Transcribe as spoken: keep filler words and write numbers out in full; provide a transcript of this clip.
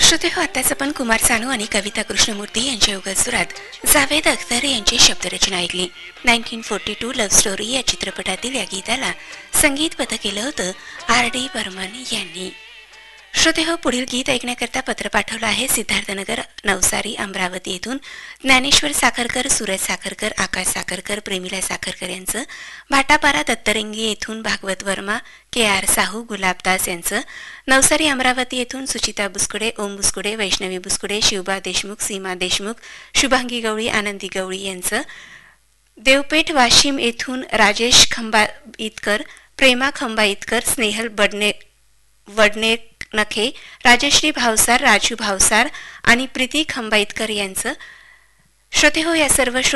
श्रोते हो, आताच आपण कुमार सानू आणि कविता कृष्णमूर्ती यांच्या युगलसुरात जावेद अख्तर यांची शब्दरचना ऐकली. Nineteen forty two love story या चित्रपटातील या गीताला संगीतबद्ध केलं होतं आर डी बर्मन यांनी. श्रोते हो, पुढील गीत ऐकण्याकरता पत्र पाठवलं आहे सिद्धार्थनगर नवसारी अमरावती येथून ज्ञानेश्वर साखरकर, सूरज साखरकर, आकाश साखरकर, प्रेमिला साखरकर यांचं. भाटापारा दत्तरंगी येथून भागवत वर्मा, के आर साहू, गुलाबदास यांचं. नवसारी अमरावती येथून सुचिता बुसकुडे, ओम बुसकुडे, वैष्णवी बुसकुडे, शिवबा देशमुख, सीमा देशमुख, शुभांगी गवळी, आनंदी गवळी यांचं. देवपेठ वाशिम येथून राजेश खंबाईतकर, प्रेमा खंबाईतकर, स्नेहल बडने वडने नखे, राजश्री भावसार, राजू भावसार आणि प्रीती खंबाईतकर यांचं. श्रोते हो, या सर्व